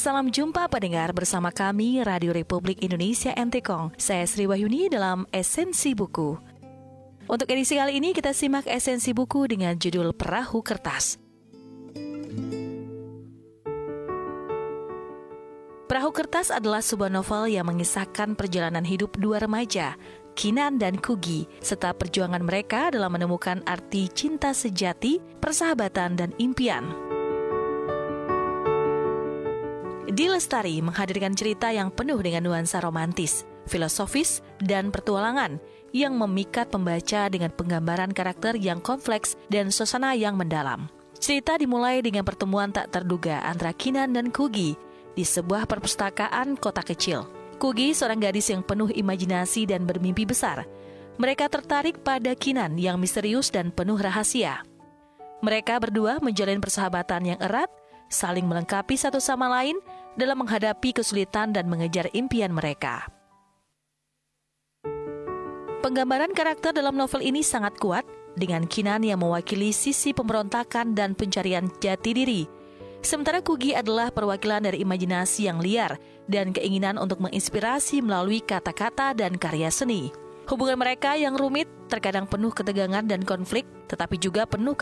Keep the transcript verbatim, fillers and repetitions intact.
Salam jumpa pendengar bersama kami Radio Republik Indonesia N T Kong. Saya Sri Wahyuni dalam Esensi Buku. Untuk edisi kali ini kita simak esensi buku dengan judul Perahu Kertas. Perahu Kertas adalah sebuah novel yang mengisahkan perjalanan hidup dua remaja, Kinan dan Kugi, serta perjuangan mereka dalam menemukan arti cinta sejati, persahabatan, dan impian. Di Lestari menghadirkan cerita yang penuh dengan nuansa romantis, filosofis, dan petualangan yang memikat pembaca dengan penggambaran karakter yang kompleks dan suasana yang mendalam. Cerita dimulai dengan pertemuan tak terduga antara Kinan dan Kugi di sebuah perpustakaan kota kecil. Kugi seorang gadis yang penuh imajinasi dan bermimpi besar. Mereka tertarik pada Kinan yang misterius dan penuh rahasia. Mereka berdua menjalin persahabatan yang erat, saling melengkapi satu sama lain dalam menghadapi kesulitan dan mengejar impian mereka. Penggambaran karakter dalam novel ini sangat kuat, dengan Kinan yang mewakili sisi pemberontakan dan pencarian jati diri, sementara Kugi adalah perwakilan dari imajinasi yang liar dan keinginan untuk menginspirasi melalui kata-kata dan karya seni. Hubungan mereka yang rumit, terkadang penuh ketegangan dan konflik, tetapi juga penuh